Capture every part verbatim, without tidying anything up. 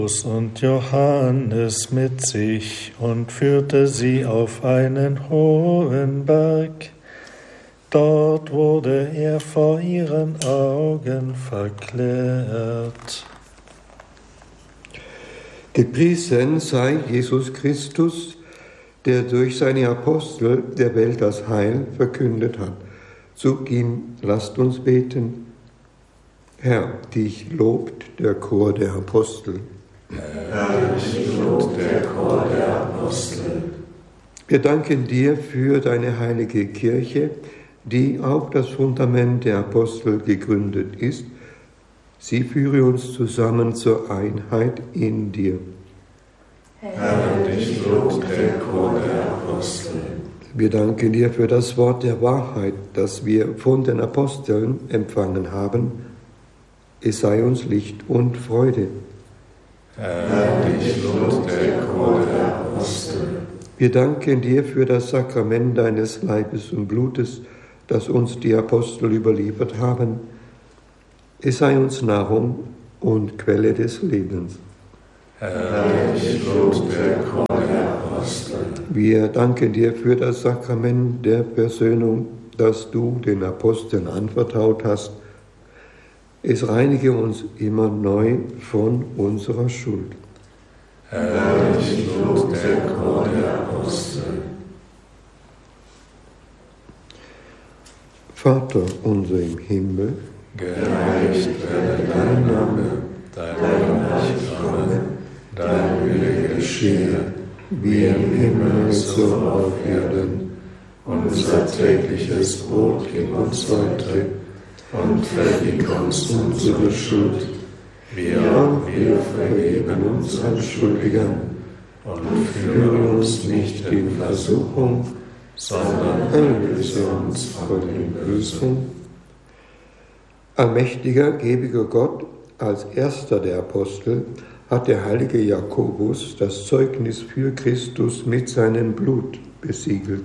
und Johannes mit sich und führte sie auf einen hohen Berg. Dort wurde er vor ihren Augen verklärt. Gepriesen sei Jesus Christus, der durch seine Apostel der Welt das Heil verkündet hat. Zu ihm lasst uns beten. Herr, dich lobt der Chor der Apostel. Herr, dich lobt der Chor der Apostel. Wir danken dir für deine heilige Kirche, die auf das Fundament der Apostel gegründet ist. Sie führe uns zusammen zur Einheit in dir. Herr, dich lobt der Chor der Apostel. Wir danken dir für das Wort der Wahrheit, das wir von den Aposteln empfangen haben. Es sei uns Licht und Freude. Herr, dich lobt der Chor der Apostel. Wir danken dir für das Sakrament deines Leibes und Blutes, das uns die Apostel überliefert haben. Es sei uns Nahrung und Quelle des Lebens. Herr, dich lobt der Chor der Apostel. Wir danken dir für das Sakrament der Versöhnung, das du den Aposteln anvertraut hast. Es reinige uns immer neu von unserer Schuld. Herr, dich lobt der Chor der Apostel. Vater unser im Himmel, geheiligt werde dein Name, dein Reich komme, dein Wille geschehe, wie im Himmel so auf Erden. Unser tägliches Brot gib uns heute und vergib uns unsere Schuld, wie auch wir vergeben unseren Schuldigern. Und führe uns nicht in Versuchung, sondern erlöse uns von dem Bösen. Allmächtiger, ewiger Gott, als erster der Apostel hat der heilige Jakobus das Zeugnis für Christus mit seinem Blut besiegelt.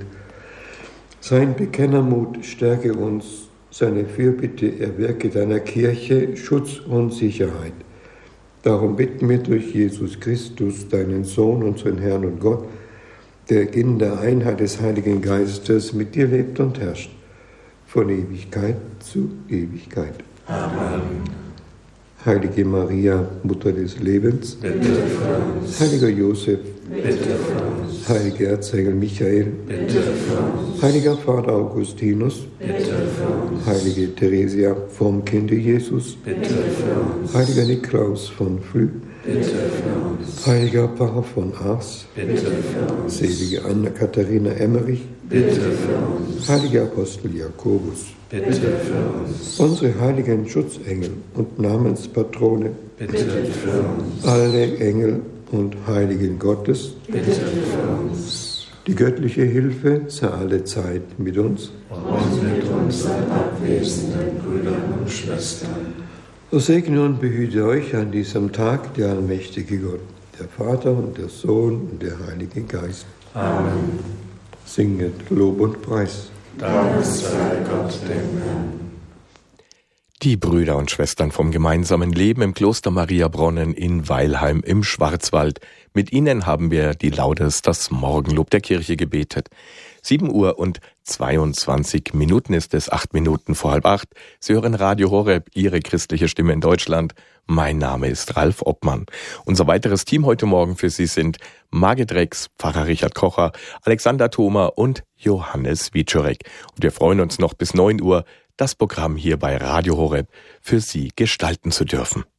Sein Bekennermut stärke uns, seine Fürbitte erwirke deiner Kirche Schutz und Sicherheit. Darum bitten wir durch Jesus Christus, deinen Sohn, unseren Herrn und Gott, der in der Einheit des Heiligen Geistes mit dir lebt und herrscht, von Ewigkeit zu Ewigkeit. Amen. Heilige Maria, Mutter des Lebens, bitte für uns. Heiliger Josef, bitte für uns. Heiliger Erzengel Michael, bitte für uns. Heiliger Vater Augustinus, bitte für uns. Heilige Theresia vom Kinde Jesus, bitte für uns. Heiliger Niklaus von Flü, bitte für uns. Heiliger Pfarrer von Ars, bitte für uns. Selige Anna-Katharina Emmerich, bitte für uns. Heiliger Apostel Jakobus, bitte für uns. unsere heiligen Schutzengel und Namenspatrone, bitte für uns. alle Engel und Heiligen Gottes, bitte für uns. die göttliche Hilfe sei alle Zeit mit uns Und mit unseren abwesenden Brüdern und Schwestern. So segne und behüte euch an diesem Tag der allmächtige Gott, der Vater und der Sohn und der Heilige Geist. Amen. Singet Lob und Preis. Dank sei Gott dem Herrn. Die Brüder und Schwestern vom gemeinsamen Leben im Kloster Mariabronnen in Weilheim im Schwarzwald. Mit ihnen haben wir die Laudes, das Morgenlob der Kirche gebetet. Sieben Uhr und zweiundzwanzig Minuten ist es, acht Minuten vor halb acht. Sie hören Radio Horeb, Ihre christliche Stimme in Deutschland. Mein Name ist Ralf Obmann. Unser weiteres Team heute Morgen für Sie sind Margit Rex, Pfarrer Richard Kocher, Alexander Thoma und Johannes Wieczorek. Und wir freuen uns noch bis neun Uhr, das Programm hier bei Radio Horeb für Sie gestalten zu dürfen.